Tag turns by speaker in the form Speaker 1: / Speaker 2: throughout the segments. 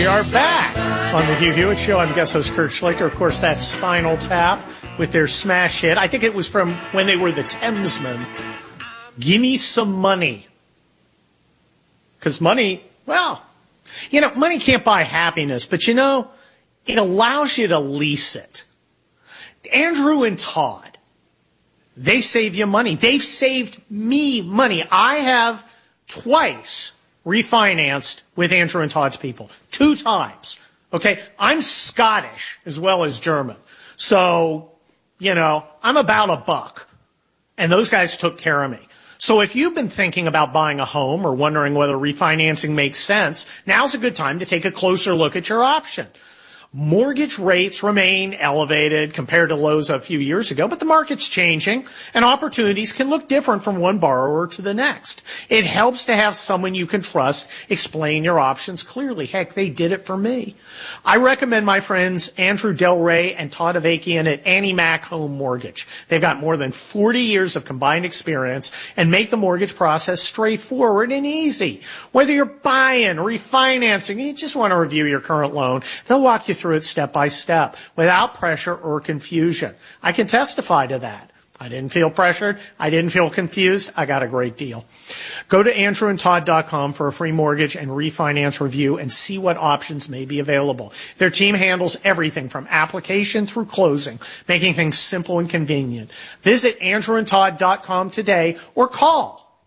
Speaker 1: are back on the Hugh Hewitt Show. I'm guest host Kurt Schlichter. Of course, that's Spinal Tap with their smash hit. I think it was from when they were the Thamesmen. Gimme some money. Because money, well, money can't buy happiness, but it allows you to lease it. Andrew and Todd, they save you money. They've saved me money. I have twice refinanced with Andrew and Todd's people. 2 times. Okay? I'm Scottish as well as German. So, I'm about $1. And those guys took care of me. So if you've been thinking about buying a home or wondering whether refinancing makes sense, now's a good time to take a closer look at your option. Mortgage rates remain elevated compared to lows a few years ago, but the market's changing, and opportunities can look different from one borrower to the next. It helps to have someone you can trust explain your options clearly. Heck, they did it for me. I recommend my friends Andrew Del Rey and Todd Avakian at Annie Mac Home Mortgage. They've got more than 40 years of combined experience and make the mortgage process straightforward and easy. Whether you're buying, refinancing, you just want to review your current loan, they'll walk you through it step by step without pressure or confusion. I can testify to that. I didn't feel pressured. I didn't feel confused. I got a great deal. Go to andrewandtodd.com for a free mortgage and refinance review and see what options may be available. Their team handles everything from application through closing, making things simple and convenient. Visit andrewandtodd.com today or call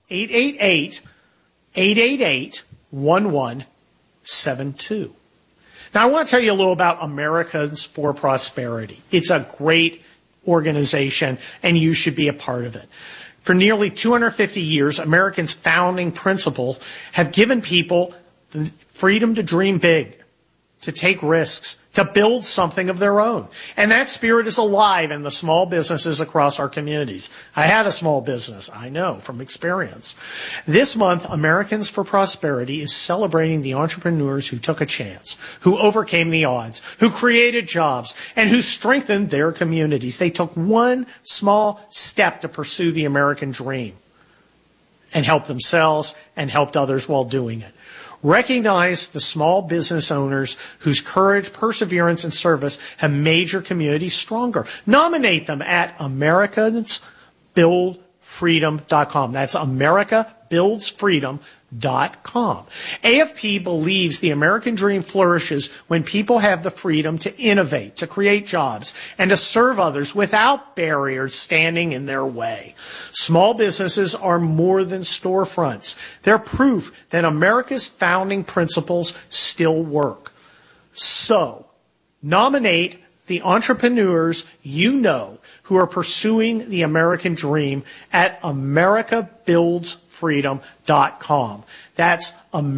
Speaker 1: 888-888-1172. Now, I want to tell you a little about Americans for Prosperity. It's a great organization, and you should be a part of it. For nearly 250 years, Americans' founding principles have given people the freedom to dream big, to take risks, to build something of their own. And that spirit is alive in the small businesses across our communities. I had a small business, I know from experience. This month, Americans for Prosperity is celebrating the entrepreneurs who took a chance, who overcame the odds, who created jobs, and who strengthened their communities. They took one small step to pursue the American dream and helped themselves and helped others while doing it. Recognize the small business owners whose courage, perseverance, and service have made your community stronger. Nominate them at AmericansBuildFreedom.com. That's AmericaBuildsFreedom.com. AFP believes the American dream flourishes when people have the freedom to innovate, to create jobs, and to serve others without barriers standing in their way. Small businesses are more than storefronts. They're proof that America's founding principles still work. So, nominate the entrepreneurs you know who are pursuing the American dream at AmericaBuildsFreedom.com. That's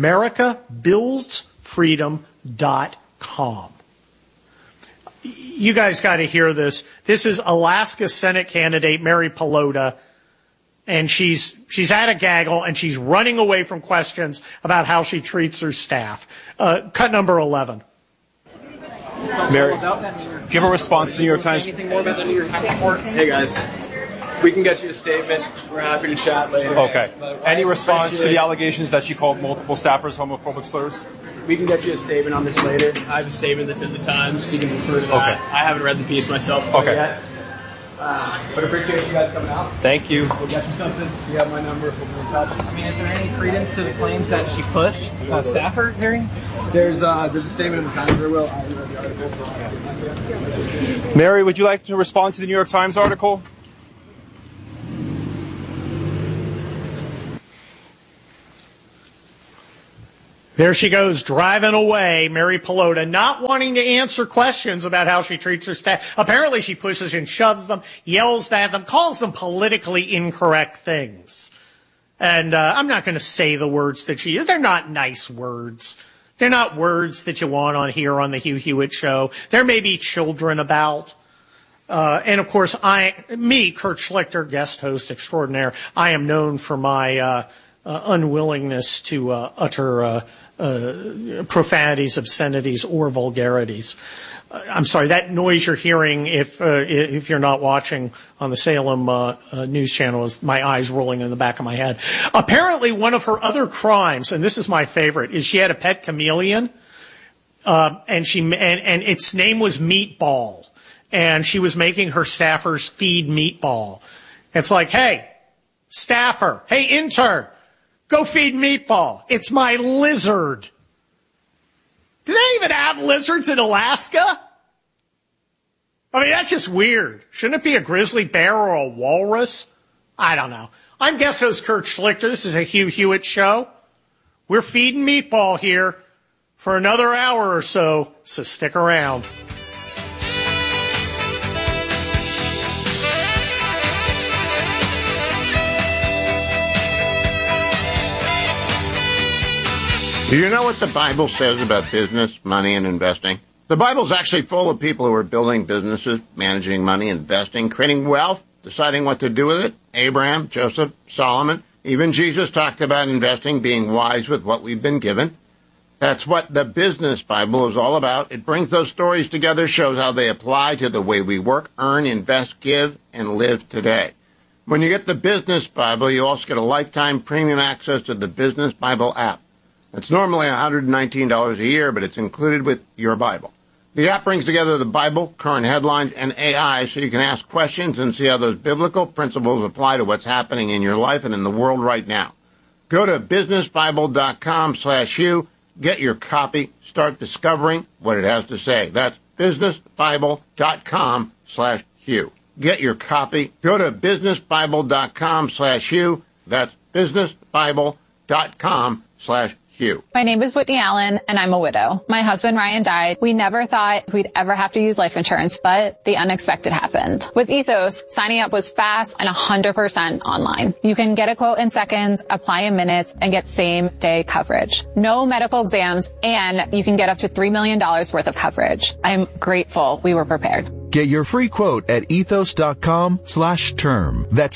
Speaker 1: AmericaBuildsFreedom.com. You guys got to hear this. This is Alaska Senate candidate Mary Pelota, and she's at a gaggle, and she's running away from questions about how she treats her staff. Cut number 11.
Speaker 2: Mary, do you have a response to the New York Times?
Speaker 3: Anything more about the New York Times report?
Speaker 4: Hey guys, we can get you a statement. We're happy to chat later.
Speaker 2: Okay. Any response to the allegations that she called multiple staffers homophobic slurs?
Speaker 4: We can get you a statement on this later. I have a statement that's in the Times. You can refer to that.
Speaker 2: Okay.
Speaker 4: I haven't read the piece myself yet. But appreciate you guys coming out.
Speaker 2: Thank you.
Speaker 4: We'll get you something. You have my number. We'll be in touch.
Speaker 3: I mean, is there any credence to the claims that she pushed a staffer hearing?
Speaker 4: There's a statement in the Times. There will. I read the article.
Speaker 2: Mary, would you like to respond to the New York Times article?
Speaker 1: There she goes, driving away, Mary Pelota, not wanting to answer questions about how she treats her staff. Apparently she pushes and shoves them, yells at them, calls them politically incorrect things. And I'm not going to say the words that she used. They're not nice words. They're not words that you want on here on the Hugh Hewitt Show. There may be children about. And of course, Kurt Schlichter, guest host extraordinaire, I am known for my unwillingness to utter profanities, obscenities, or vulgarities. I'm sorry, that noise you're hearing, if you're not watching on the Salem news channel, is my eyes rolling in the back of my head. Apparently, one of her other crimes, and this is my favorite, is she had a pet chameleon. and its name was Meatball, and she was making her staffers feed Meatball. It's like, hey, staffer, hey, intern, go feed Meatball. It's my lizard. Do they even have lizards in Alaska? I mean, that's just weird. Shouldn't it be a grizzly bear or a walrus? I don't know. I'm guest host Kurt Schlichter. This is a Hugh Hewitt show. We're feeding Meatball here for another hour or so stick around.
Speaker 5: Do you know what the Bible says about business, money, and investing? The Bible's actually full of people who are building businesses, managing money, investing, creating wealth, deciding what to do with it. Abraham, Joseph, Solomon, even Jesus talked about investing, being wise with what we've been given. That's what the Business Bible is all about. It brings those stories together, shows how they apply to the way we work, earn, invest, give, and live today. When you get the Business Bible, you also get a lifetime premium access to the Business Bible app. It's normally $119 a year, but it's included with your Bible. The app brings together the Bible, current headlines, and AI so you can ask questions and see how those biblical principles apply to what's happening in your life and in the world right now. Go to businessbible.com/Hugh, get your copy, start discovering what it has to say. That's businessbible.com/Hugh. Get your copy. Go to businessbible.com/Hugh. That's businessbible.com/Hugh.
Speaker 6: My name is Whitney Allen, and I'm a widow. My husband, Ryan, died. We never thought we'd ever have to use life insurance, but the unexpected happened. With Ethos, signing up was fast and 100% online. You can get a quote in seconds, apply in minutes, and get same-day coverage. No medical exams, and you can get up to $3 million worth of coverage. I'm grateful we were prepared.
Speaker 7: Get your free quote at ethos.com/term. That's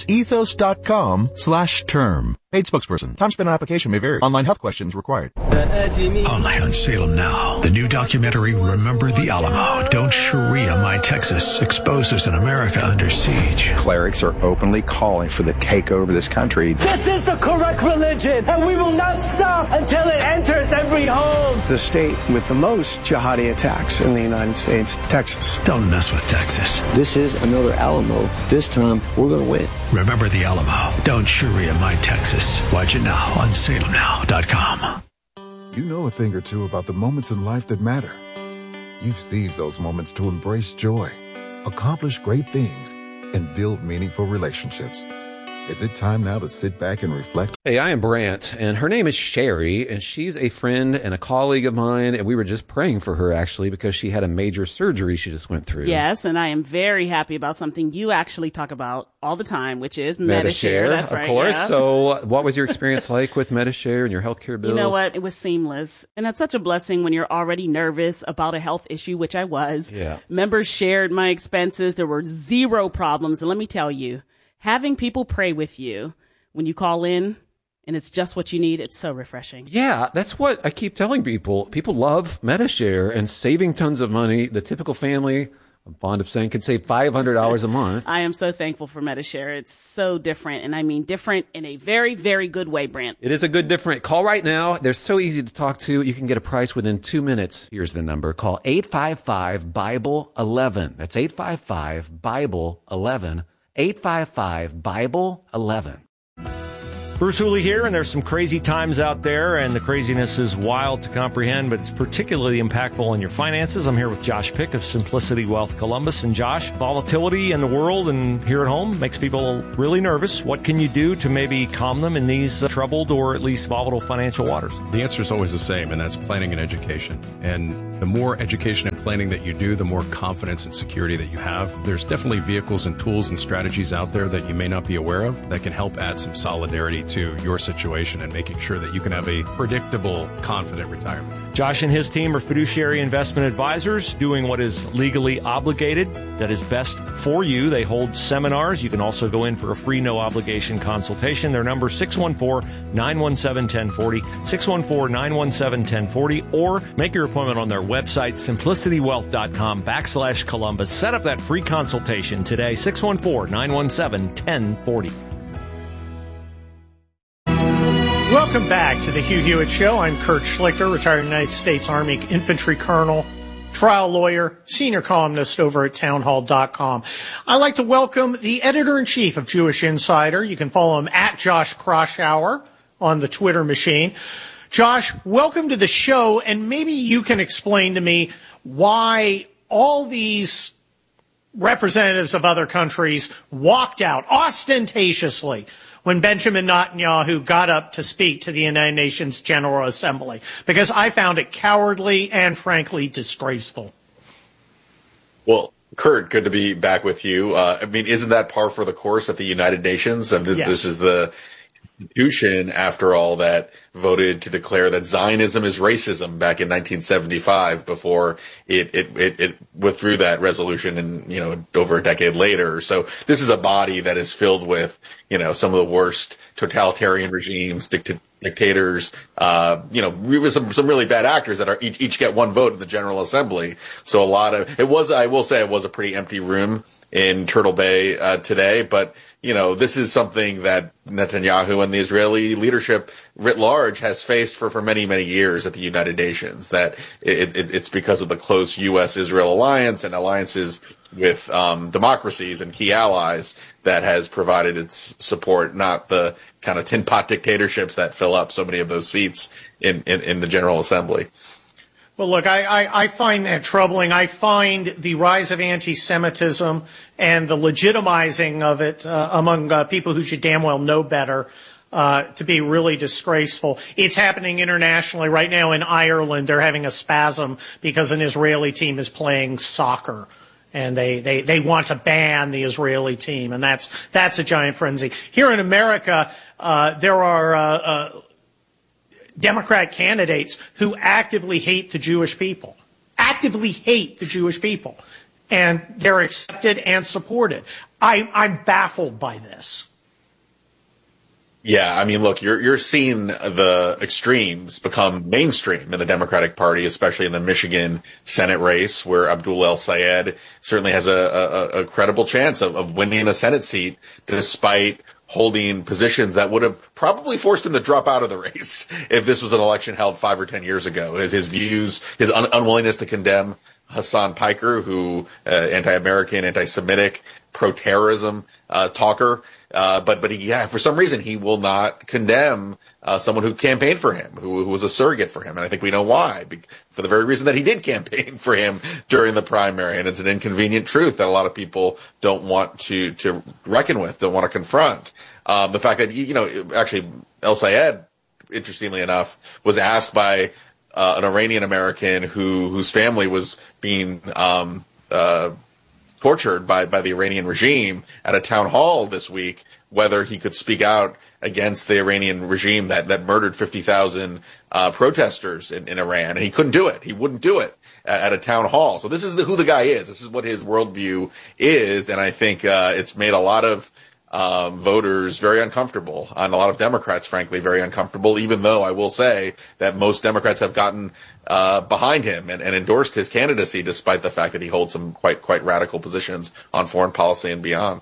Speaker 7: ethos.com/term. Paid spokesperson. Time spent on application may vary. Online health questions required.
Speaker 8: Only on Salem Now. The new documentary, Remember the Alamo. Don't Sharia my Texas. Exposes an America under siege.
Speaker 9: Clerics are openly calling for the takeover of this country.
Speaker 10: This is the correct religion, and we will not stop until it enters every home.
Speaker 11: The state with the most jihadi attacks in the United States, Texas.
Speaker 8: Don't mess with Texas.
Speaker 12: This is another Alamo. This time, we're going to win.
Speaker 8: Remember the Alamo. Don't Sharia my Texas. Watch it now on salemnow.com.
Speaker 13: You know a thing or two about the moments in life that matter. You've seized those moments to embrace joy, accomplish great things, and build meaningful relationships. Is it time now to sit back and reflect?
Speaker 14: Hey, I am Brant, and her name is Sherry, and she's a friend and a colleague of mine, and we were just praying for her, actually, because she had a major surgery she just went through.
Speaker 15: Yes, and I am very happy about something you actually talk about all the time, which is Medi-Share. That's right.
Speaker 14: Of course.
Speaker 15: Yeah.
Speaker 14: So what was your experience like with Medi-Share and your healthcare bills?
Speaker 15: You know what? It was seamless. And that's such a blessing when you're already nervous about a health issue, which I was.
Speaker 14: Yeah.
Speaker 15: Members shared my expenses. There were zero problems. And let me tell you, having people pray with you when you call in and it's just what you need, it's so refreshing.
Speaker 14: Yeah, that's what I keep telling people. People love Medi-Share and saving tons of money. The typical family, I'm fond of saying, can save $500 a month.
Speaker 15: I am so thankful for Medi-Share. It's so different, and I mean different in a very, very good way, Brant.
Speaker 14: It is a good different. Call right now. They're so easy to talk to. You can get a price within 2 minutes. Here's the number. Call 855-BIBLE-11. That's 855-BIBLE-11. 855-BIBLE-11.
Speaker 16: Bruce Hooley here, and there's some crazy times out there, and the craziness is wild to comprehend, but it's particularly impactful on your finances. I'm here with Josh Pick of Simplicity Wealth Columbus. And Josh, volatility in the world and here at home makes people really nervous. What can you do to maybe calm them in these troubled or at least volatile financial waters?
Speaker 17: The answer is always the same, and that's planning and education. And the more education and planning that you do, the more confidence and security that you have. There's definitely vehicles and tools and strategies out there that you may not be aware of that can help add some solidarity to your situation and making sure that you can have a predictable, confident retirement.
Speaker 16: Josh and his team are fiduciary investment advisors doing what is legally obligated, that is best for you. They hold seminars. You can also go in for a free, no-obligation consultation. Their number, 614-917-1040, 614-917-1040, or make your appointment on their website, simplicitywealth.com/Columbus. Set up that free consultation today, 614-917-1040.
Speaker 1: Welcome back to the Hugh Hewitt Show. I'm Kurt Schlichter, retired United States Army infantry colonel, trial lawyer, senior columnist over at townhall.com. I'd like to welcome the editor-in-chief of Jewish Insider. You can follow him at Josh Kroshauer on the Twitter machine. Josh, welcome to the show, and maybe you can explain to me why all these representatives of other countries walked out ostentatiously when Benjamin Netanyahu got up to speak to the United Nations General Assembly, because I found it cowardly and, frankly, disgraceful.
Speaker 18: Well, Kurt, good to be back with you. I mean, isn't that par for the course at the United Nations? I mean,
Speaker 1: Yes.
Speaker 18: This is the institution, after all, that voted to declare that Zionism is racism back in 1975 before it withdrew that resolution and, over a decade later. So this is a body that is filled with, some of the worst totalitarian regimes, dictators, some really bad actors that are each get one vote in the General Assembly. So I will say it was a pretty empty room in Turtle Bay today, but this is something that Netanyahu and the Israeli leadership writ large has faced for many, many years at the United Nations, that it's because of the close U.S.-Israel alliance and alliances with democracies and key allies that has provided its support, not the kind of tin pot dictatorships that fill up so many of those seats in the General Assembly.
Speaker 1: Well, look, I find that troubling. I find the rise of anti-Semitism and the legitimizing of it among people who should damn well know better to be really disgraceful. It's happening internationally right now in Ireland. They're having a spasm because an Israeli team is playing soccer, and they want to ban the Israeli team, and that's a giant frenzy. Here in America, there are Democrat candidates who actively hate the Jewish people, and they're accepted and supported. I'm baffled by this.
Speaker 18: Yeah, I mean, look, you're seeing the extremes become mainstream in the Democratic Party, especially in the Michigan Senate race, where Abdul El-Sayed certainly has a credible chance of winning a Senate seat, despite holding positions that would have probably forced him to drop out of the race if this was an election held 5 or 10 years ago. His views, his unwillingness to condemn Hassan Piker, who anti-American, anti-Semitic, pro-terrorism talker, but he, for some reason he will not condemn someone who campaigned for him, who was a surrogate for him, and I think we know why, for the very reason that he did campaign for him during the primary, and it's an inconvenient truth that a lot of people don't want to reckon with, don't want to confront. The fact that actually El-Sayed, interestingly enough, was asked by an Iranian American whose family was being tortured by the Iranian regime at a town hall this week, whether he could speak out against the Iranian regime that murdered 50,000 protesters in Iran, and he couldn't do it. He wouldn't do it at a town hall. So this is who the guy is. This is what his worldview is, and I think it's made a lot of voters very uncomfortable, and a lot of Democrats, frankly, very uncomfortable, even though I will say that most Democrats have gotten behind him and endorsed his candidacy, despite the fact that he holds some quite radical positions on foreign policy and beyond.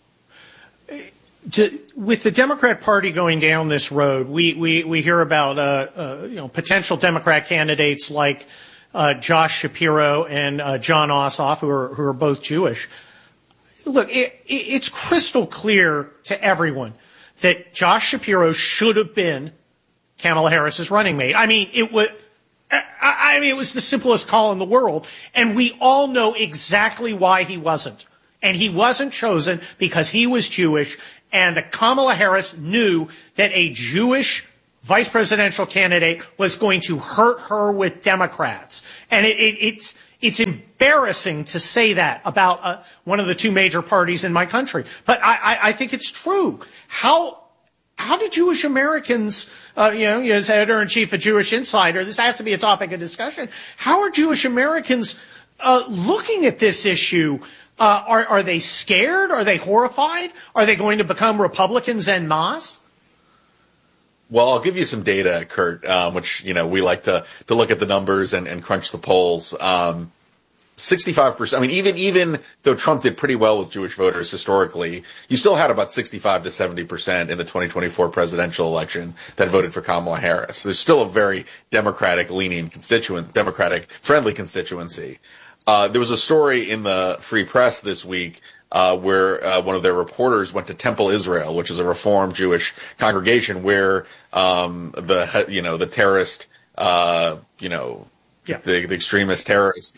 Speaker 1: With the Democrat Party going down this road, we hear about potential Democrat candidates like Josh Shapiro and John Ossoff, who are both Jewish. Look, it's crystal clear to everyone that Josh Shapiro should have been Kamala Harris's running mate. I mean, it was the simplest call in the world, and we all know exactly why he wasn't. And he wasn't chosen because he was Jewish, and that Kamala Harris knew that a Jewish vice presidential candidate was going to hurt her with Democrats. And it's embarrassing to say that about one of the two major parties in my country. But I think it's true. How do Jewish Americans, as editor-in-chief of Jewish Insider, this has to be a topic of discussion. How are Jewish Americans looking at this issue? Are they scared? Are they horrified? Are they going to become Republicans en masse?
Speaker 18: Well, I'll give you some data, Kurt, which, we like to look at the numbers and crunch the polls. 65%. I mean, even though Trump did pretty well with Jewish voters historically, you still had about 65 to 70% in the 2024 presidential election that voted for Kamala Harris. There's still a very Democratic-friendly constituency. There was a story in the Free Press this week where one of their reporters went to Temple Israel, which is a Reform Jewish congregation where the terrorist, the extremist terrorist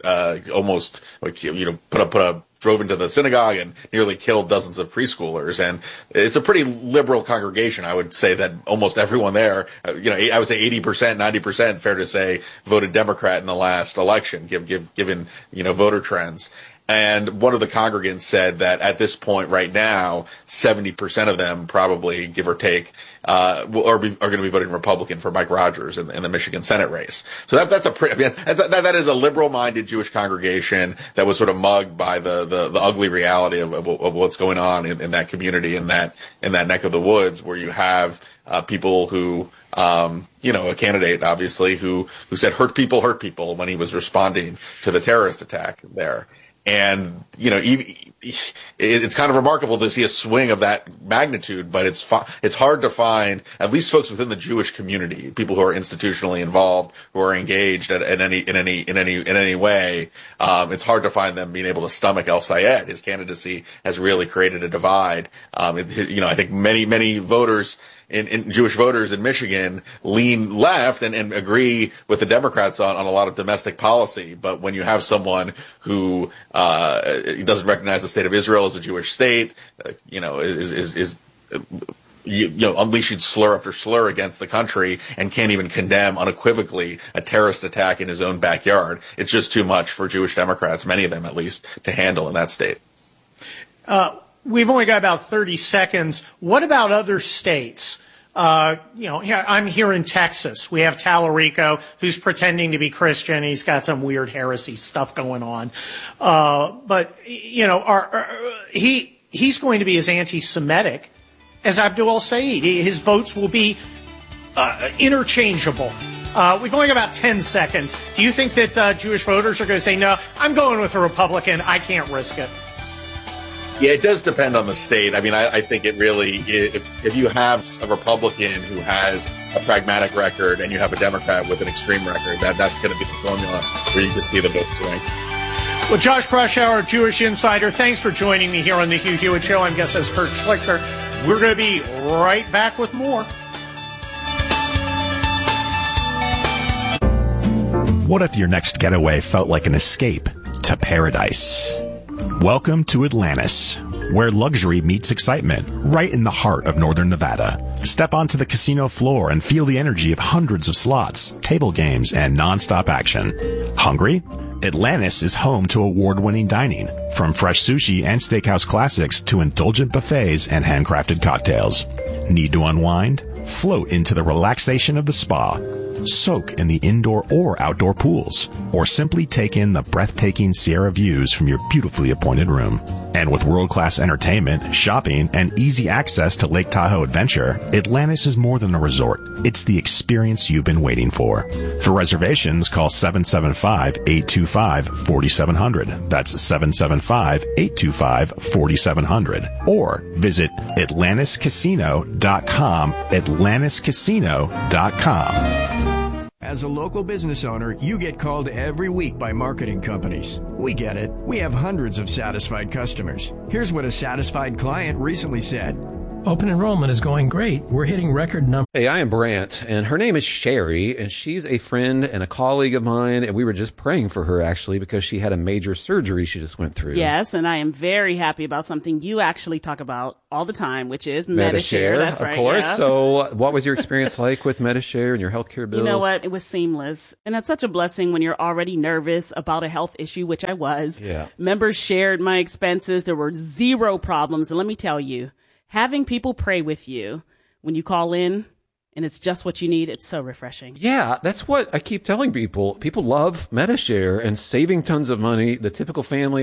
Speaker 18: drove into the synagogue and nearly killed dozens of preschoolers. And it's a pretty liberal congregation. I would say that almost everyone there, I would say 80%, 90%, fair to say, voted Democrat in the last election, given voter trends. And one of the congregants said that at this point right now, 70% of them probably, give or take, are going to be voting Republican for Mike Rogers in the Michigan Senate race. So that is a liberal-minded Jewish congregation that was sort of mugged by the ugly reality of what's going on in that community, in that neck of the woods, where you have people who, a candidate obviously who said hurt people when he was responding to the terrorist attack there. And, it's kind of remarkable to see a swing of that magnitude, but it's hard to find, at least folks within the Jewish community, people who are institutionally involved, who are engaged in any way. It's hard to find them being able to stomach El-Sayed. His candidacy has really created a divide. I think many voters, in Jewish voters in Michigan lean left and agree with the Democrats on a lot of domestic policy. But when you have someone who doesn't recognize the state of Israel as a Jewish state, is unleashing slur after slur against the country and can't even condemn unequivocally a terrorist attack in his own backyard, it's just too much for Jewish Democrats, many of them at least, to handle in that state.
Speaker 1: We've only got about 30 seconds. What about other states? I'm here in Texas. We have Tallarico, who's pretending to be Christian. He's got some weird heresy stuff going on. He's going to be as anti-Semitic as Abdul El-Sayed. His votes will be interchangeable. We've only got about 10 seconds. Do you think that Jewish voters are going to say, no, I'm going with a Republican. I can't risk it?
Speaker 18: Yeah, it does depend on the state. I mean, I think it really, if you have a Republican who has a pragmatic record and you have a Democrat with an extreme record, that's going to be the formula where you can see the vote swing.
Speaker 1: Well, Josh Kraushaar, Jewish Insider, thanks for joining me here on the Hugh Hewitt Show. I'm guest host Kurt Schlichter. We're going to be right back with more.
Speaker 19: What if your next getaway felt like an escape to paradise? Welcome to Atlantis, where luxury meets excitement, right in the heart of northern Nevada. Step onto the casino floor and feel the energy of hundreds of slots, table games, and non-stop action. Hungry? Atlantis is home to award-winning dining, from fresh sushi and steakhouse classics to indulgent buffets and handcrafted cocktails. Need to unwind? Float into the relaxation of the spa. Soak in the indoor or outdoor pools, or simply take in the breathtaking Sierra views from your beautifully appointed room. And with world-class entertainment, shopping, and easy access to Lake Tahoe Adventure, Atlantis is more than a resort. It's the experience you've been waiting for. For reservations, call 775-825-4700. That's 775-825-4700. Or visit AtlantisCasino.com, AtlantisCasino.com.
Speaker 20: As a local business owner, you get called every week by marketing companies. We get it. We have hundreds of satisfied customers. Here's what a satisfied client recently said.
Speaker 21: Open enrollment is going great. We're hitting record numbers.
Speaker 14: Hey, I am Brant, and her name is Sherry, and she's a friend and a colleague of mine, and we were just praying for her, actually, because she had a major surgery she just went through.
Speaker 15: Yes, and I am very happy about something you actually talk about all the time, which is Medi-Share. That's right,
Speaker 14: of course.
Speaker 15: Yeah.
Speaker 14: So what was your experience like with Medi-Share and your healthcare bills?
Speaker 15: You know what? It was seamless. And that's such a blessing when you're already nervous about a health issue, which I was.
Speaker 14: Yeah.
Speaker 15: Members shared my expenses. There were zero problems. And let me tell you, having people pray with you when you call in and it's just what you need, it's so refreshing.
Speaker 14: Yeah, that's what I keep telling people. People love Medi-Share and saving tons of money. The typical family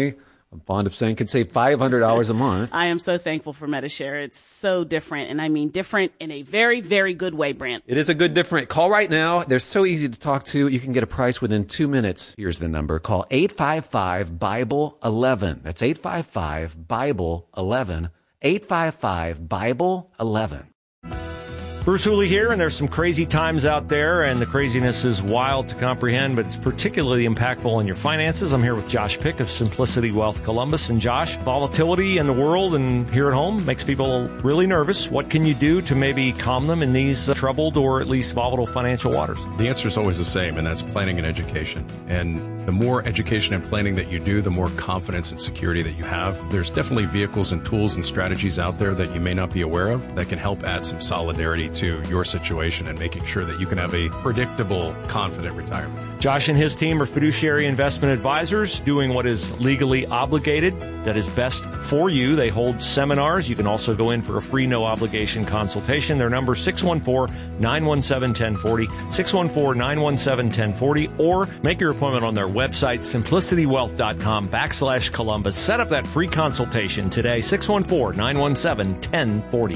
Speaker 14: I'm fond of saying, can save $500 a month.
Speaker 15: I am so thankful for Medi-Share. It's so different, and I mean different in a very, very good way, Brent.
Speaker 14: It is a good different. Call right now. They're so easy to talk to. You can get a price within 2 minutes. Here's the number. Call 855-BIBLE-11. That's 855-BIBLE-11. 855-BIBLE-11.
Speaker 16: Bruce Hooley here, and there's some crazy times out there, and the craziness is wild to comprehend, but it's particularly impactful on your finances. I'm here with Josh Pick of Simplicity Wealth Columbus. And Josh, volatility in the world and here at home makes people really nervous. What can you do to maybe calm them in these troubled or at least volatile financial waters?
Speaker 17: The answer is always the same, and that's planning and education. And the more education and planning that you do, the more confidence and security that you have. There's definitely vehicles and tools and strategies out there that you may not be aware of that can help add some solidarity to your situation and making sure that you can have a predictable, confident retirement.
Speaker 16: Josh and his team are fiduciary investment advisors doing what is legally obligated, that is best for you. They hold seminars. You can also go in for a free, no-obligation consultation. Their number is 614-917-1040, 614-917-1040, or make your appointment on their website, simplicitywealth.com/Columbus. Set up that free consultation today, 614-917-1040.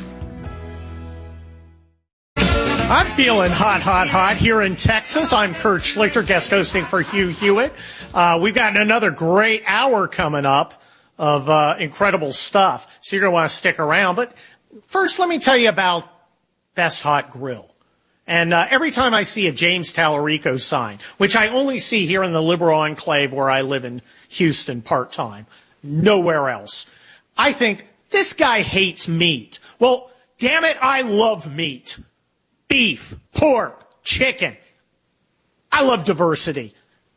Speaker 1: I'm feeling hot here in Texas. I'm Kurt Schlichter, guest hosting for Hugh Hewitt. We've got another great hour coming up of incredible stuff, so you're going to want to stick around. But first, let me tell you about Best Hot Grill. And every time I see a James Tallarico sign, which I only see here in the liberal enclave where I live in Houston part-time, nowhere else, I think, this guy hates meat. Well, damn it, I love meat. Beef, pork, chicken. I love diversity.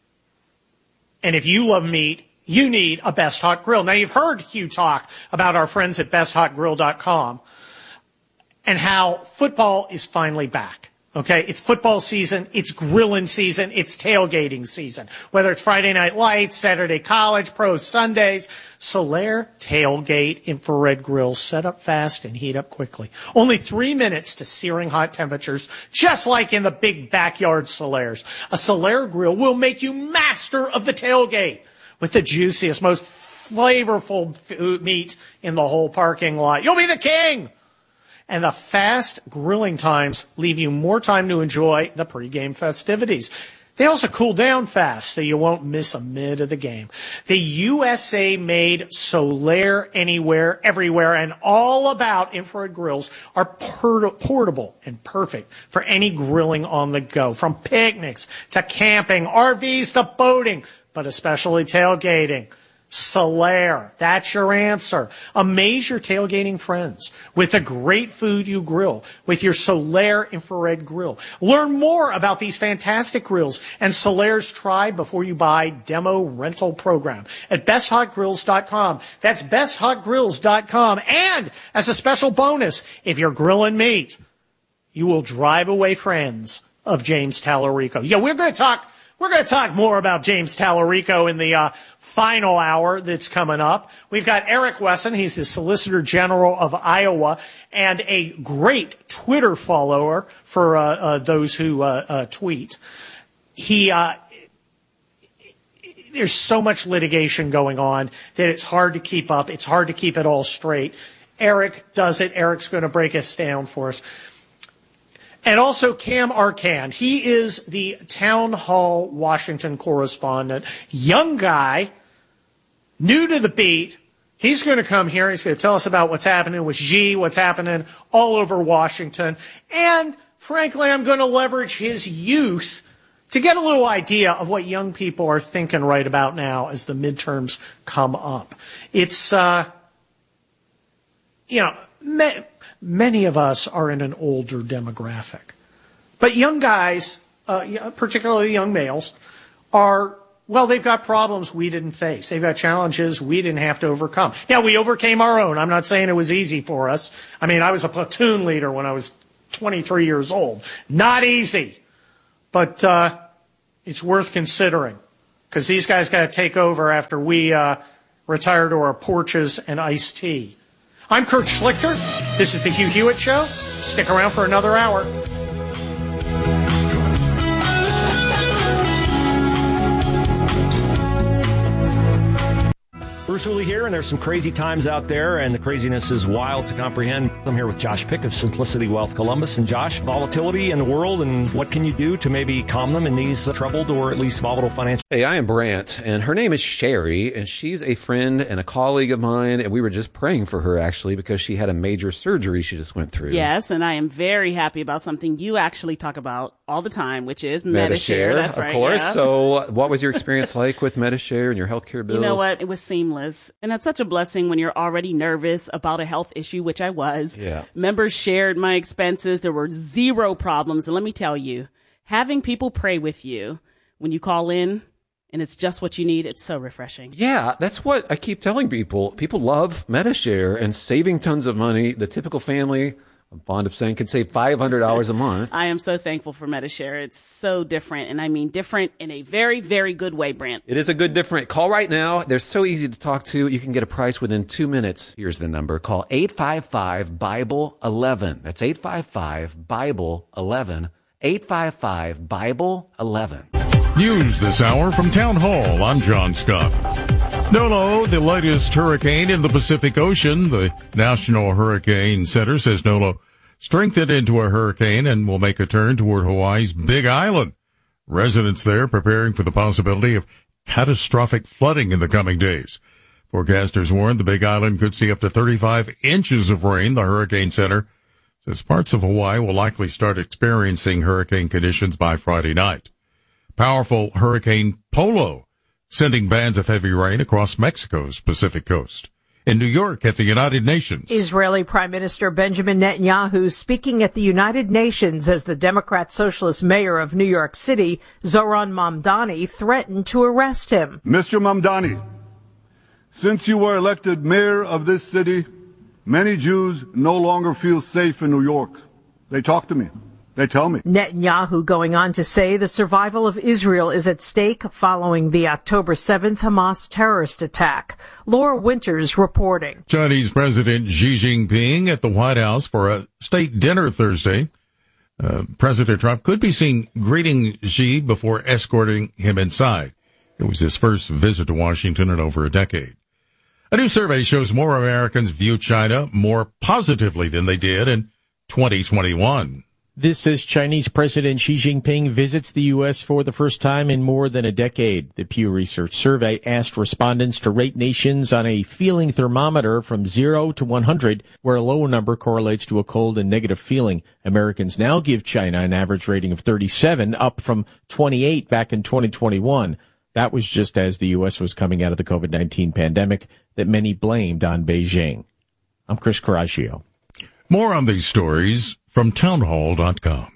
Speaker 1: And if you love meat, you need a Best Hot Grill. Now, you've heard Hugh talk about our friends at BestHotGrill.com and how football is finally back. Okay, it's football season, it's grilling season, it's tailgating season. Whether it's Friday Night Lights, Saturday College, Pro Sundays, Solaire Tailgate infrared grills set up fast and heat up quickly. Only 3 minutes to searing hot temperatures, just like in the big backyard Solaire's. A Solaire grill will make you master of the tailgate with the juiciest, most flavorful meat in the whole parking lot. You'll be the king! And the fast grilling times leave you more time to enjoy the pregame festivities. They also cool down fast, so you won't miss a minute of the game. The USA-made Solaire Anywhere, Everywhere, and all about infrared grills are portable and perfect for any grilling on the go, from picnics to camping, RVs to boating, but especially tailgating. Solaire, that's your answer. Amaze your tailgating friends with the great food you grill with your Solaire infrared grill. Learn more about these fantastic grills and Solaire's try before you buy demo rental program at besthotgrills.com. That's besthotgrills.com. And as a special bonus, if you're grilling meat, you will drive away friends of James Tallarico. Yeah, we're going to talk more about James Tallarico in the final hour that's coming up. We've got Eric Wesson. He's the Solicitor General of Iowa and a great Twitter follower for those who tweet. There's so much litigation going on that it's hard to keep up. It's hard to keep it all straight. Eric does it. Eric's going to break us down for us. And also Cam Arcand. He is the Town Hall Washington correspondent. Young guy, new to the beat. He's going to come here. He's going to tell us about what's happening with Xi, what's happening all over Washington. And frankly, I'm going to leverage his youth to get a little idea of what young people are thinking right about now as the midterms come up. It's, many of us are in an older demographic. But young guys, particularly young males, they've got problems we didn't face. They've got challenges we didn't have to overcome. Yeah, we overcame our own. I'm not saying it was easy for us. I mean, I was a platoon leader when I was 23 years old. Not easy. But it's worth considering, because these guys got to take over after we retire to our porches and iced tea. I'm Kurt Schlichter. This is the Hugh Hewitt Show. Stick around for another hour.
Speaker 16: Bruce Bruce Hooley here, and there's some crazy times out there, and the craziness is wild to comprehend. I'm here with Josh Pick of Simplicity Wealth Columbus. And Josh, volatility in the world, and what can you do to maybe calm them in these troubled or at least volatile financial...
Speaker 14: Hey, I am Brant, and her name is Sherry, and she's a friend and a colleague of mine, and we were just praying for her, actually, because she had a major surgery she just went through.
Speaker 15: Yes, and I am very happy about something you actually talk about all the time, which is Medi-Share. That's right.
Speaker 14: Of course.
Speaker 15: Yeah.
Speaker 14: So what was your experience like with Medi-Share and your healthcare bills?
Speaker 15: You know what? It was seamless. And that's such a blessing when you're already nervous about a health issue, which I was.
Speaker 14: Yeah.
Speaker 15: Members shared my expenses. There were zero problems. And let me tell you, having people pray with you when you call in and it's just what you need, it's so refreshing.
Speaker 14: Yeah, that's what I keep telling people. People love Medi-Share and saving tons of money. The typical family, I'm fond of saying, can save $500 a month.
Speaker 15: I am so thankful for Medi-Share. It's so different, and I mean different in a very, very good way, Brant.
Speaker 14: It is a good different. Call right now. They're so easy to talk to. You can get a price within 2 minutes. Here's the number. Call 855-BIBLE-11. That's 855-BIBLE-11. 855-BIBLE-11.
Speaker 3: News this hour from Town Hall. I'm John Scott. Nolo, the latest hurricane in the Pacific Ocean. The National Hurricane Center says Nolo strengthened into a hurricane and will make a turn toward Hawaii's Big Island. Residents there preparing for the possibility of catastrophic flooding in the coming days. Forecasters warn the Big Island could see up to 35 inches of rain. The Hurricane Center says parts of Hawaii will likely start experiencing hurricane conditions by Friday night. Powerful Hurricane Polo sending bands of heavy rain across Mexico's Pacific coast. In New York at the United Nations,
Speaker 22: Israeli Prime Minister Benjamin Netanyahu speaking at the United Nations as the Democrat Socialist mayor of New York City, Zoran Mamdani, threatened to arrest him.
Speaker 23: Mr. Mamdani, since you were elected mayor of this city, many Jews no longer feel safe in New York. They talk to me. They tell me.
Speaker 22: Netanyahu going on to say the survival of Israel is at stake following the October 7th Hamas terrorist attack. Laura Winters reporting.
Speaker 3: Chinese President Xi Jinping at the White House for a state dinner Thursday. President Trump could be seen greeting Xi before escorting him inside. It was his first visit to Washington in over a decade. A new survey shows more Americans view China more positively than they did in 2021.
Speaker 24: This as Chinese President Xi Jinping visits the U.S. for the first time in more than a decade. The Pew Research survey asked respondents to rate nations on a feeling thermometer from 0 to 100, where a low number correlates to a cold and negative feeling. Americans now give China an average rating of 37, up from 28 back in 2021. That was just as the U.S. was coming out of the COVID-19 pandemic that many blamed on Beijing. I'm Chris Coraggio.
Speaker 3: More on these stories from townhall.com.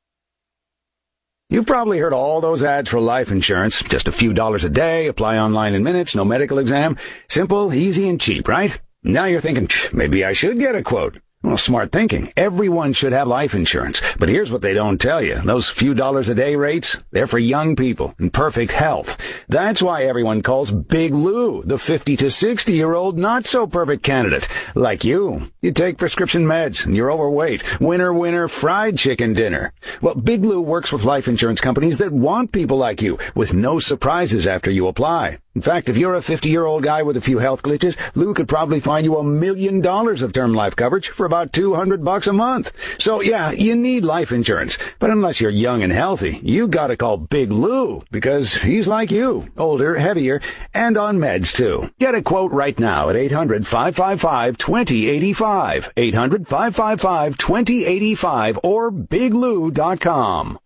Speaker 25: You've probably heard all those ads for life insurance. Just a few dollars a day, apply online in minutes, no medical exam. Simple, easy, and cheap, right? Now you're thinking, maybe I should get a quote. Well, smart thinking. Everyone should have life insurance. But here's what they don't tell you. Those few dollars a day rates, they're for young people in perfect health. That's why everyone calls Big Lou the 50 to 60-year-old not-so-perfect candidate. Like you. You take prescription meds and you're overweight. Winner, winner, fried chicken dinner. Well, Big Lou works with life insurance companies that want people like you with no surprises after you apply. In fact, if you're a 50-year-old guy with a few health glitches, Lou could probably find you $1 million of term life coverage for about $200 a month. So yeah, you need life insurance. But unless you're young and healthy, you gotta call Big Lou because he's like you, older, heavier, and on meds too. Get a quote right now at 800-555-2085. 800-555-2085 or biglou.com.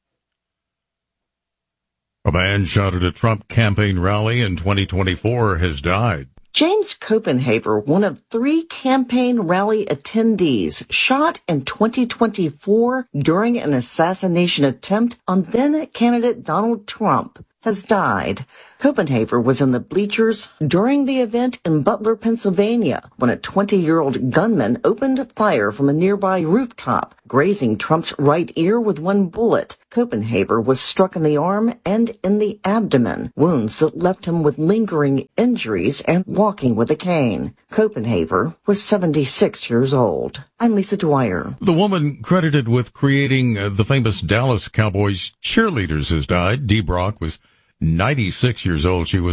Speaker 3: A man shot at a Trump campaign rally in 2024 has died.
Speaker 26: James Copenhaver, one of 3 campaign rally attendees, shot in 2024 during an assassination attempt on then-candidate Donald Trump, has died. Copenhaver was in the bleachers during the event in Butler, Pennsylvania, when a 20-year-old gunman opened fire from a nearby rooftop, grazing Trump's right ear with 1 bullet. Copenhaver was struck in the arm and in the abdomen, wounds that left him with lingering injuries and walking with a cane. Copenhaver was 76 years old. I'm Lisa Dwyer.
Speaker 3: The woman credited with creating the famous Dallas Cowboys cheerleaders has died. Dee Brock was 96 years old. She was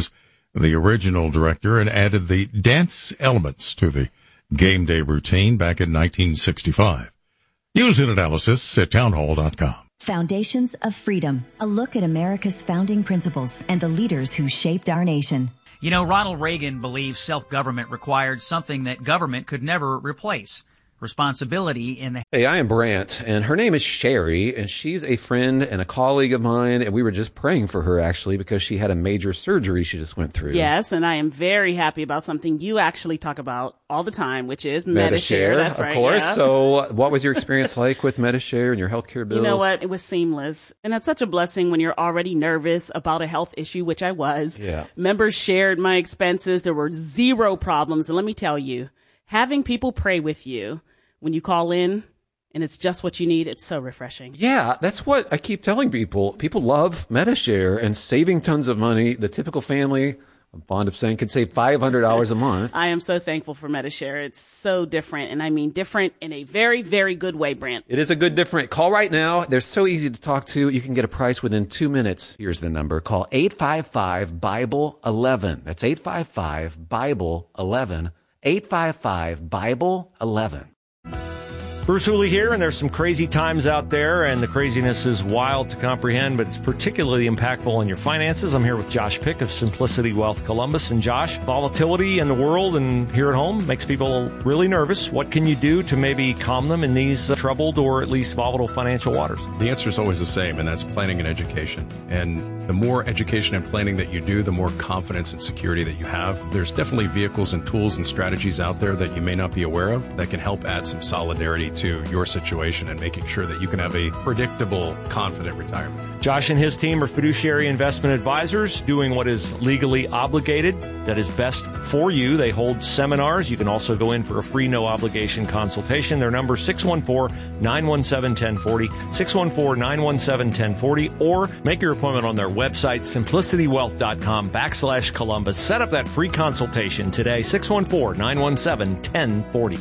Speaker 3: the original director, and added the dance elements to the game day routine back in 1965. News and analysis at townhall.com.
Speaker 2: Foundations of Freedom, a look at America's founding principles and the leaders who shaped our nation.
Speaker 4: You know, Ronald Reagan believed self-government required something that government could never replace. Responsibility in the...
Speaker 14: Hey, I am Brant, and her name is Sherry, and she's a friend and a colleague of mine, and we were just praying for her, actually, because she had a major surgery she just went through.
Speaker 15: Yes, and I am very happy about something you actually talk about all the time, which is Medi-Share. That's right,
Speaker 14: of course.
Speaker 15: Yeah.
Speaker 14: So what was your experience like with Medi-Share and your healthcare bills?
Speaker 15: You know what? It was seamless. And that's such a blessing when you're already nervous about a health issue, which I was.
Speaker 14: Yeah.
Speaker 15: Members shared my expenses. There were zero problems. And let me tell you, having people pray with you when you call in and it's just what you need, it's so refreshing.
Speaker 14: Yeah, that's what I keep telling people. People love Medi-Share and saving tons of money. The typical family, I'm fond of saying, could save $500 a month.
Speaker 15: I am so thankful for Medi-Share. It's so different, and I mean different in a very, very good way, Brant.
Speaker 14: It is a good different. Call right now. They're so easy to talk to. You can get a price within 2 minutes. Here's the number. Call 855-BIBLE-11. That's 855-BIBLE-11. 855-BIBLE-11.
Speaker 16: Bruce Hooley here, and there's some crazy times out there, and the craziness is wild to comprehend, but it's particularly impactful on your finances. I'm here with Josh Pick of Simplicity Wealth Columbus. And Josh, volatility in the world and here at home makes people really nervous. What can you do to maybe calm them in these troubled or at least volatile financial waters?
Speaker 17: The answer is always the same, and that's planning and education. And the more education and planning that you do, the more confidence and security that you have. There's definitely vehicles and tools and strategies out there that you may not be aware of that can help add some solidarity to your situation and making sure that you can have a predictable, confident retirement.
Speaker 16: Josh and his team are fiduciary investment advisors doing what is legally obligated, that is best for you. They hold seminars. You can also go in for a free, no-obligation consultation. Their number is 614-917-1040, 614-917-1040, or make your appointment on their website, simplicitywealth.com/Columbus. Set up that free consultation today, 614-917-1040.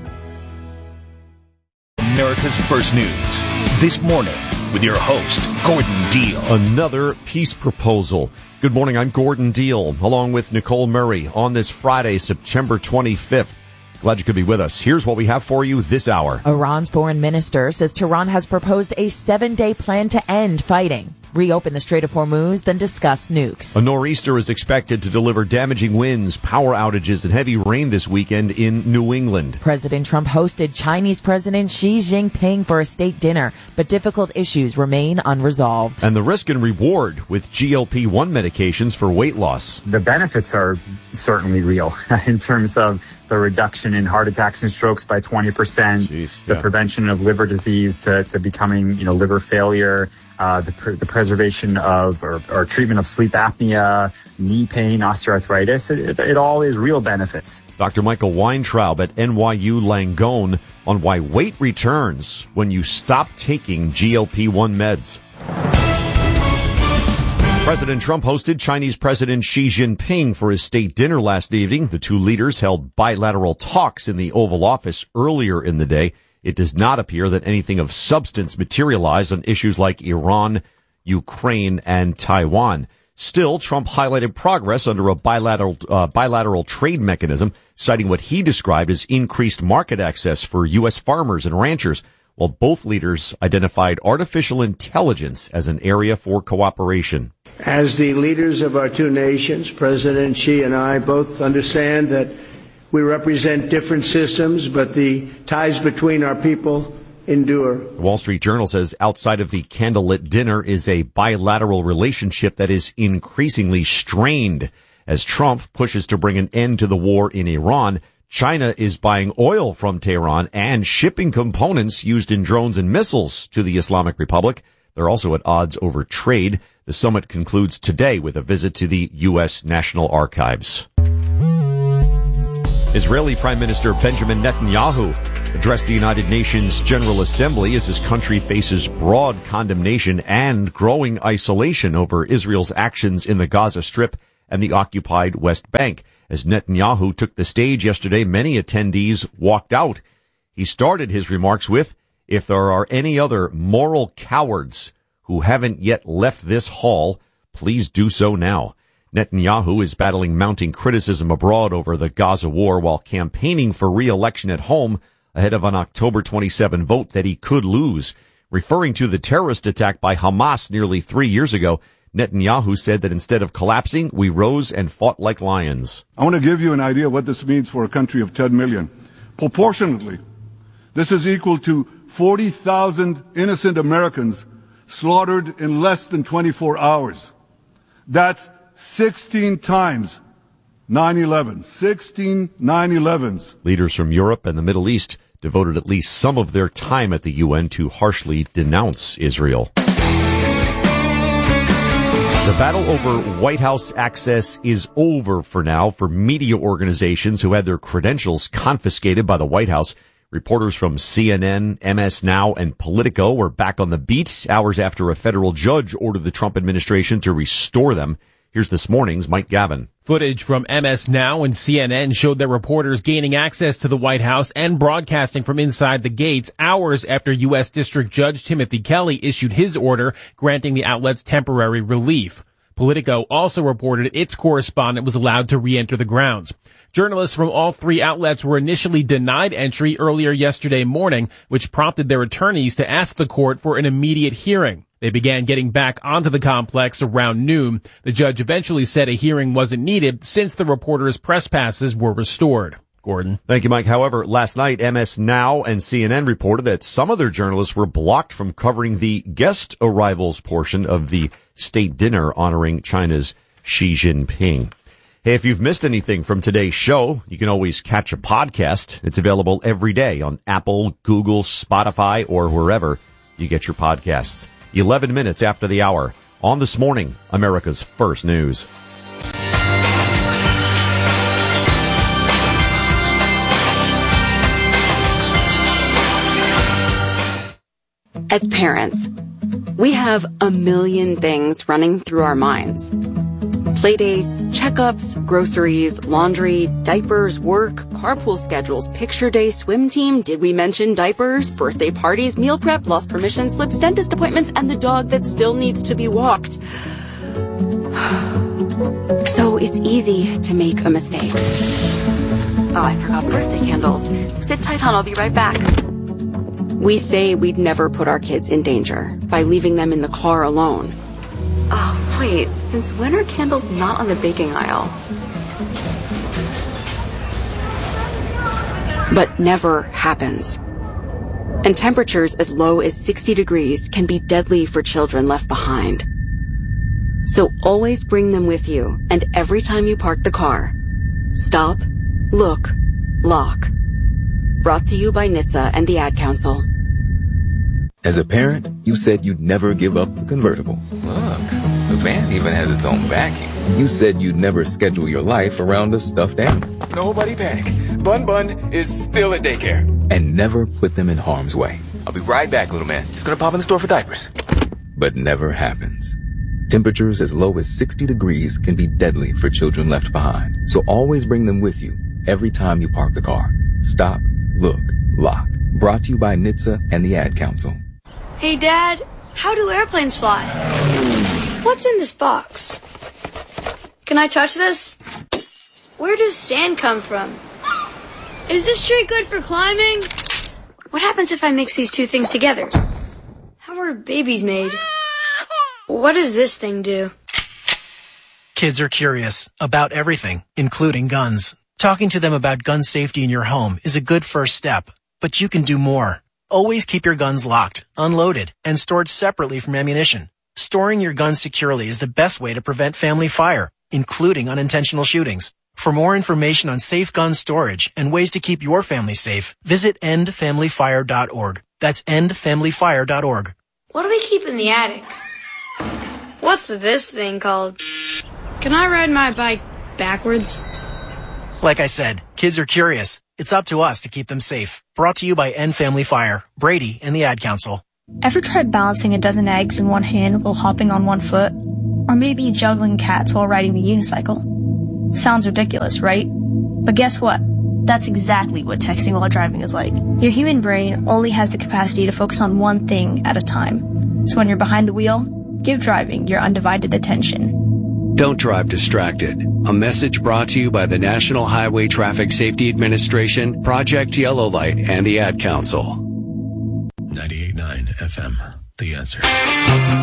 Speaker 5: America's First News this morning with your host, Gordon Deal.
Speaker 6: Another peace proposal. Good morning, I'm Gordon Deal, along with Nicole Murray on this Friday, September 25th. Glad you could be with us. Here's what we have for you this hour.
Speaker 7: Iran's foreign minister says Tehran has proposed a 7-day plan to end fighting, reopen the Strait of Hormuz, then discuss nukes.
Speaker 6: A nor'easter is expected to deliver damaging winds, power outages, and heavy rain this weekend in New England.
Speaker 7: President Trump hosted Chinese President Xi Jinping for a state dinner, but difficult issues remain unresolved.
Speaker 6: And the risk and reward with GLP-1 medications for weight loss.
Speaker 9: The benefits are certainly real in terms of the reduction in heart attacks and strokes by 20%, the prevention of liver disease to becoming, liver failure, the preservation of or treatment of sleep apnea, knee pain, osteoarthritis. It all is real benefits.
Speaker 6: Dr. Michael Weintraub at NYU Langone on why weight returns when you stop taking GLP-1 meds. President Trump hosted Chinese President Xi Jinping for his state dinner last evening. The two leaders held bilateral talks in the Oval Office earlier in the day. It does not appear that anything of substance materialized on issues like Iran, Ukraine, and Taiwan. Still, Trump highlighted progress under a bilateral trade mechanism, citing what he described as increased market access for U.S. farmers and ranchers, while both leaders identified artificial intelligence as an area for cooperation.
Speaker 27: As the leaders of our two nations, President Xi and I both understand that we represent different systems, but the ties between our people endure.
Speaker 6: The Wall Street Journal says outside of the candlelit dinner is a bilateral relationship that is increasingly strained. As Trump pushes to bring an end to the war in Iran, China is buying oil from Tehran and shipping components used in drones and missiles to the Islamic Republic. They're also at odds over trade. The summit concludes today with a visit to the U.S. National Archives. Israeli Prime Minister Benjamin Netanyahu addressed the United Nations General Assembly as his country faces broad condemnation and growing isolation over Israel's actions in the Gaza Strip and the occupied West Bank. As Netanyahu took the stage yesterday, many attendees walked out. He started his remarks with, "If there are any other moral cowards who haven't yet left this hall, please do so now." Netanyahu is battling mounting criticism abroad over the Gaza war while campaigning for re-election at home ahead of an October 27 vote that he could lose. Referring to the terrorist attack by Hamas nearly 3 years ago, Netanyahu said that instead of collapsing, we rose and fought like lions.
Speaker 23: I want to give you an idea of what this means for a country of 10 million. Proportionately, this is equal to 40,000 innocent Americans slaughtered in less than 24 hours. That's 16 times 9/11. 16 9/11s.
Speaker 6: Leaders from Europe and the Middle East devoted at least some of their time at the UN to harshly denounce Israel. The battle over White House access is over for now for media organizations who had their credentials confiscated by the White House. Reporters from CNN, MS Now, and Politico were back on the beat hours after a federal judge ordered the Trump administration to restore them. Here's this morning's Mike Gavin.
Speaker 24: Footage from MS Now and CNN showed their reporters gaining access to the White House and broadcasting from inside the gates hours after U.S. District Judge Timothy Kelly issued his order granting the outlets temporary relief. Politico also reported its correspondent was allowed to re-enter the grounds. Journalists from all three outlets were initially denied entry earlier yesterday morning, which prompted their attorneys to ask the court for an immediate hearing. They began getting back onto the complex around noon. The judge eventually said a hearing wasn't needed since the reporters' press passes were restored. Gordon.
Speaker 6: Thank you, Mike. However, last night, MS Now and CNN reported that some of their journalists were blocked from covering the guest arrivals portion of the state dinner honoring China's Xi Jinping. Hey, if you've missed anything from today's show, you can always catch a podcast. It's available every day on Apple, Google, Spotify, or wherever you get your podcasts. 11 minutes after the hour on This Morning, America's First News.
Speaker 8: As parents, we have a million things running through our minds. Playdates, checkups, groceries, laundry, diapers, work, carpool schedules, picture day, swim team, did we mention diapers, birthday parties, meal prep, lost permission slips, dentist appointments, and the dog that still needs to be walked. So it's easy to make a mistake. Oh, I forgot birthday candles. Sit tight, hon, I'll be right back. We say we'd never put our kids in danger by leaving them in the car alone. Oh, wait, since when are candles not on the baking aisle? But never happens. And temperatures as low as 60 degrees can be deadly for children left behind. So always bring them with you, and every time you park the car, stop, look, lock. Brought to you by NHTSA and the Ad Council.
Speaker 10: As a parent, you said you'd never give up the convertible.
Speaker 11: Look, the van even has its own vacuum.
Speaker 10: You said you'd never schedule your life around a stuffed animal.
Speaker 11: Nobody panic. Bun Bun is still at daycare.
Speaker 10: And never put them in harm's way.
Speaker 11: I'll be right back, little man. Just gonna pop in the store for diapers.
Speaker 10: But never happens. Temperatures as low as 60 degrees can be deadly for children left behind. So always bring them with you every time you park the car. Stop, look, lock. Brought to you by NHTSA and the Ad Council.
Speaker 12: Hey, Dad, how do airplanes fly? What's in this box? Can I touch this? Where does sand come from? Is this tree good for climbing? What happens if I mix these two things together? How are babies made? What does this thing do?
Speaker 13: Kids are curious about everything, including guns. Talking to them about gun safety in your home is a good first step, but you can do more. Always keep your guns locked, unloaded, and stored separately from ammunition. Storing your guns securely is the best way to prevent family fire, including unintentional shootings. For more information on safe gun storage and ways to keep your family safe, visit endfamilyfire.org. That's endfamilyfire.org.
Speaker 12: What do we keep in the attic? What's this thing called? Can I ride my bike backwards?
Speaker 13: Like I said, kids are curious. It's up to us to keep them safe. Brought to you by End Family Fire, Brady, and the Ad Council.
Speaker 18: Ever tried balancing a dozen eggs in one hand while hopping on one foot? Or maybe juggling cats while riding the unicycle? Sounds ridiculous, right? But guess what? That's exactly what texting while driving is like. Your human brain only has the capacity to focus on one thing at a time. So when you're behind the wheel, give driving your undivided attention.
Speaker 1: Don't drive distracted. A message brought to you by the National Highway Traffic Safety Administration, Project Yellow Light, and the Ad Council.
Speaker 19: 98.9 FM, The Answer.